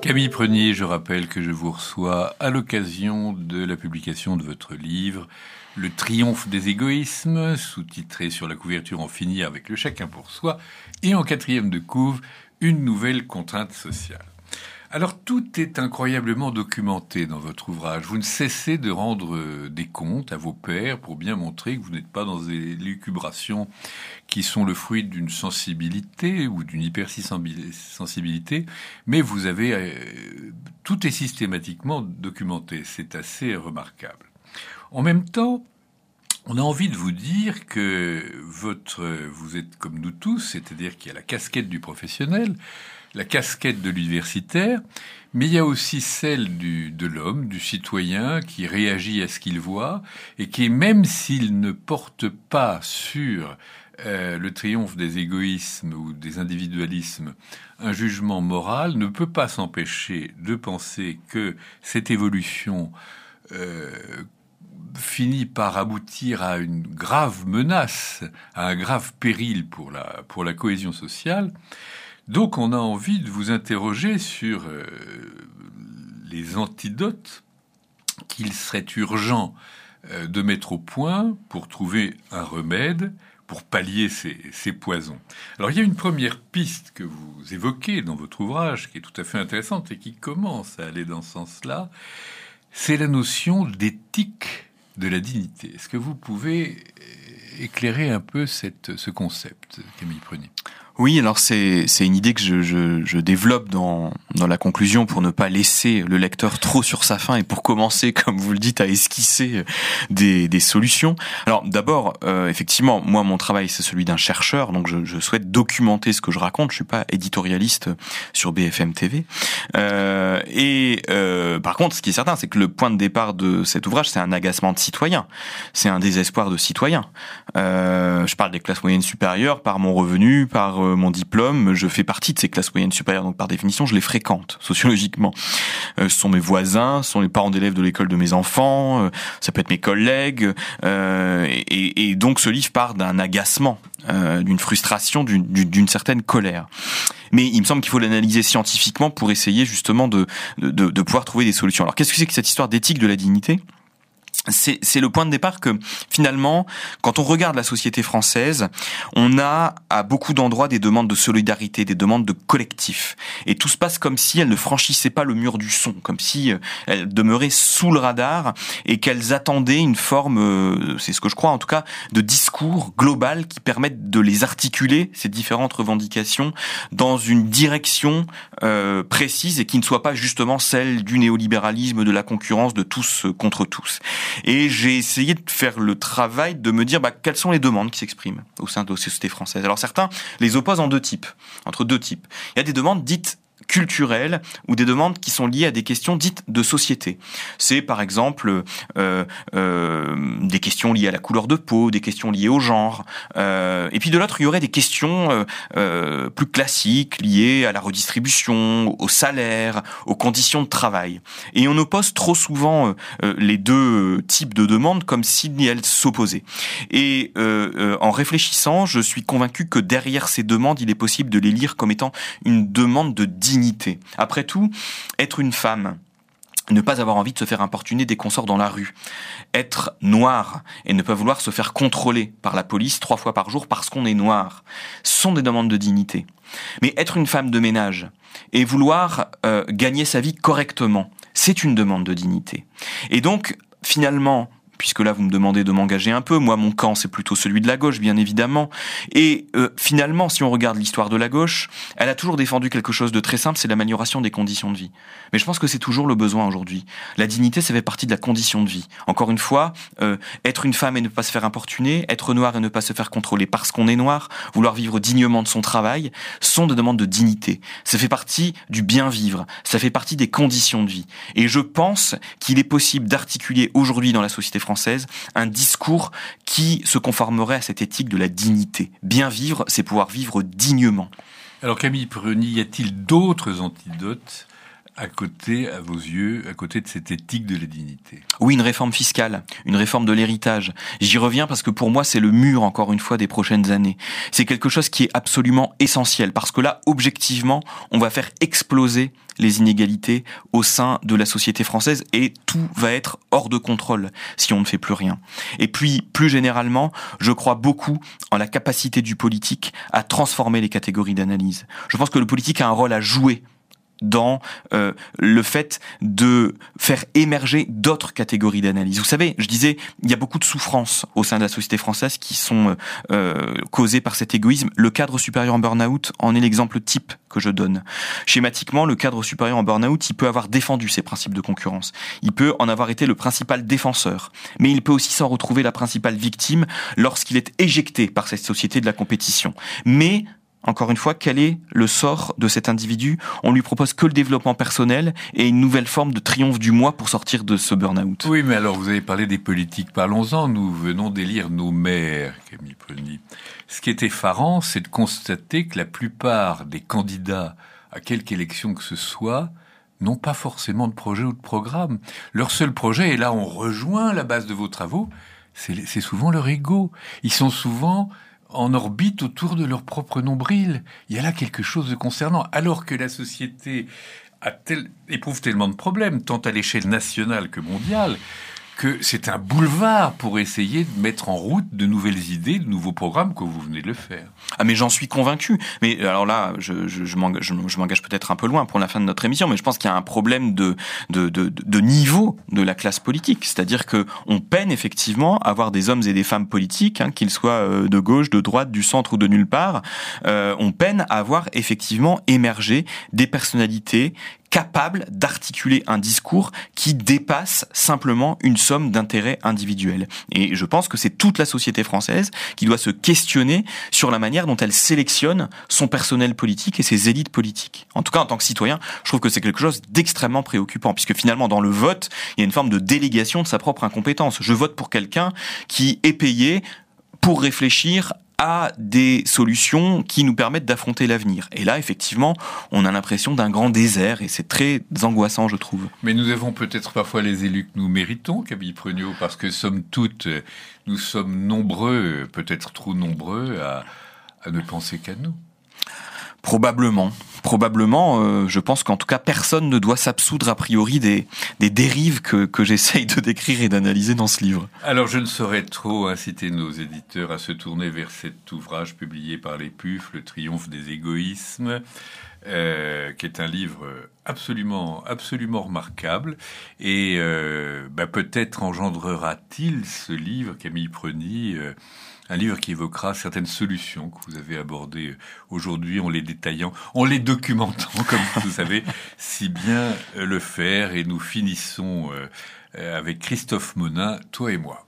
Camille Prenier, je rappelle que je vous reçois à l'occasion de la publication de votre livre « Le triomphe des égoïsmes », sous-titré sur la couverture en finir avec le chacun pour soi, et en quatrième de couve, une nouvelle contrainte sociale. Alors, tout est incroyablement documenté dans votre ouvrage. Vous ne cessez de rendre des comptes à vos pairs pour bien montrer que vous n'êtes pas dans des lucubrations qui sont le fruit d'une sensibilité ou d'une hypersensibilité, mais vous avez... tout est systématiquement documenté. C'est assez remarquable. En même temps, on a envie de vous dire que vous êtes comme nous tous, c'est-à-dire qu'il y a la casquette du professionnel, la casquette de l'universitaire, mais il y a aussi celle de l'homme, du citoyen qui réagit à ce qu'il voit et qui, même s'il ne porte pas sur le triomphe des égoïsmes ou des individualismes un jugement moral, ne peut pas s'empêcher de penser que cette évolution finit par aboutir à une grave menace, à un grave péril pour la cohésion sociale. Donc on a envie de vous interroger sur les antidotes qu'il serait urgent de mettre au point pour trouver un remède, pour pallier ces poisons. Alors il y a une première piste que vous évoquez dans votre ouvrage, qui est tout à fait intéressante et qui commence à aller dans ce sens-là, c'est la notion d'éthique de la dignité. Est-ce que vous pouvez éclairer un peu ce concept, Camille Prenier ? Oui, alors c'est une idée que je développe dans la conclusion pour ne pas laisser le lecteur trop sur sa faim et pour commencer, comme vous le dites, à esquisser des solutions. Alors d'abord, effectivement, moi mon travail c'est celui d'un chercheur, donc je souhaite documenter ce que je raconte. Je suis pas éditorialiste sur BFM TV. Par contre, ce qui est certain, c'est que le point de départ de cet ouvrage, c'est un agacement de citoyen, c'est un désespoir de citoyen. Je parle des classes moyennes supérieures par mon revenu, par mon diplôme, je fais partie de ces classes moyennes supérieures, donc par définition, je les fréquente sociologiquement. Ce sont mes voisins, ce sont les parents d'élèves de l'école de mes enfants, ça peut être mes collègues, et donc ce livre part d'un agacement, d'une frustration, d'une certaine colère. Mais il me semble qu'il faut l'analyser scientifiquement pour essayer justement de pouvoir trouver des solutions. Alors qu'est-ce que c'est que cette histoire d'éthique de la dignité ? C'est le point de départ que, finalement, quand on regarde la société française, on a à beaucoup d'endroits des demandes de solidarité, des demandes de collectif. Et tout se passe comme si elles ne franchissaient pas le mur du son, comme si elles demeuraient sous le radar et qu'elles attendaient une forme, c'est ce que je crois en tout cas, de discours global qui permette de les articuler, ces différentes revendications, dans une direction précise et qui ne soit pas justement celle du néolibéralisme, de la concurrence, de tous contre tous. Et j'ai essayé de faire le travail de me dire quelles sont les demandes qui s'expriment au sein de la société française. Alors certains les opposent entre deux types. Il y a des demandes dites culturelles ou des demandes qui sont liées à des questions dites de société. C'est par exemple des questions liées à la couleur de peau, des questions liées au genre. Et puis de l'autre, il y aurait des questions plus classiques liées à la redistribution, au salaire, aux conditions de travail. Et on oppose trop souvent les deux types de demandes comme si elles s'opposaient. Et en réfléchissant, je suis convaincu que derrière ces demandes, il est possible de les lire comme étant une demande de dignité. Après tout, être une femme, ne pas avoir envie de se faire importuner dès qu'on sort dans la rue, être noir et ne pas vouloir se faire contrôler par la police 3 fois par jour parce qu'on est noir, sont des demandes de dignité. Mais être une femme de ménage et vouloir gagner sa vie correctement, c'est une demande de dignité. Et donc, finalement, puisque là vous me demandez de m'engager un peu, moi mon camp c'est plutôt celui de la gauche bien évidemment, et finalement si on regarde l'histoire de la gauche, elle a toujours défendu quelque chose de très simple, c'est l'amélioration des conditions de vie. Mais je pense que c'est toujours le besoin aujourd'hui. La dignité ça fait partie de la condition de vie. Encore une fois, être une femme et ne pas se faire importuner, être noir et ne pas se faire contrôler parce qu'on est noir, vouloir vivre dignement de son travail, sont des demandes de dignité. Ça fait partie du bien vivre, ça fait partie des conditions de vie. Et je pense qu'il est possible d'articuler aujourd'hui dans la société française un discours qui se conformerait à cette éthique de la dignité. Bien vivre, c'est pouvoir vivre dignement. Alors Camille Prenier, y a-t-il d'autres antidotes à côté, à vos yeux, à côté de cette éthique de la dignité? Oui, une réforme fiscale, une réforme de l'héritage. J'y reviens parce que pour moi, c'est le mur, encore une fois, des prochaines années. C'est quelque chose qui est absolument essentiel, parce que là, objectivement, on va faire exploser les inégalités au sein de la société française et tout va être hors de contrôle si on ne fait plus rien. Et puis, plus généralement, je crois beaucoup en la capacité du politique à transformer les catégories d'analyse. Je pense que le politique a un rôle à jouer dans le fait de faire émerger d'autres catégories d'analyse. Vous savez, je disais, il y a beaucoup de souffrances au sein de la société française qui sont causées par cet égoïsme. Le cadre supérieur en burn-out en est l'exemple type que je donne. Schématiquement, le cadre supérieur en burn-out, il peut avoir défendu ses principes de concurrence. Il peut en avoir été le principal défenseur. Mais il peut aussi s'en retrouver la principale victime lorsqu'il est éjecté par cette société de la compétition. Mais encore une fois, quel est le sort de cet individu? On lui propose que le développement personnel et une nouvelle forme de triomphe du moi pour sortir de ce burn-out. Oui, mais alors vous avez parlé des politiques, parlons-en. Nous venons d'élire nos maires, Camille Preny. Ce qui est effarant, c'est de constater que la plupart des candidats à quelque élection que ce soit n'ont pas forcément de projet ou de programme. Leur seul projet, et là on rejoint la base de vos travaux, c'est souvent leur ego. Ils sont souvent en orbite autour de leur propre nombril. Il y a là quelque chose de concernant. Alors que la société éprouve tellement de problèmes, tant à l'échelle nationale que mondiale, que c'est un boulevard pour essayer de mettre en route de nouvelles idées, de nouveaux programmes, comme vous venez de le faire. Ah, mais j'en suis convaincu. Mais alors là, je m'engage peut-être un peu loin pour la fin de notre émission, mais je pense qu'il y a un problème de niveau de la classe politique. C'est-à-dire que on peine effectivement à avoir des hommes et des femmes politiques, qu'ils soient de gauche, de droite, du centre ou de nulle part. On peine à avoir effectivement émergé des personnalités capable d'articuler un discours qui dépasse simplement une somme d'intérêts individuels. Et je pense que c'est toute la société française qui doit se questionner sur la manière dont elle sélectionne son personnel politique et ses élites politiques. En tout cas, en tant que citoyen, je trouve que c'est quelque chose d'extrêmement préoccupant, puisque finalement, dans le vote, il y a une forme de délégation de sa propre incompétence. Je vote pour quelqu'un qui est payé pour réfléchir à des solutions qui nous permettent d'affronter l'avenir. Et là, effectivement, on a l'impression d'un grand désert et c'est très angoissant, je trouve. Mais nous avons peut-être parfois les élus que nous méritons, Camille Preny, parce que somme toute, nous sommes nombreux, peut-être trop nombreux, à ne penser qu'à nous. Probablement, je pense qu'en tout cas, personne ne doit s'absoudre a priori des dérives que j'essaye de décrire et d'analyser dans ce livre. Alors, je ne saurais trop inciter nos éditeurs à se tourner vers cet ouvrage publié par les PUF, Le triomphe des égoïsmes, qui est un livre absolument remarquable. Et peut-être engendrera-t-il ce livre, Camille Preny, un livre qui évoquera certaines solutions que vous avez abordées aujourd'hui en les détaillant, en les documentant, comme vous savez si bien le faire. Et nous finissons avec Christophe Monin, Toi et moi.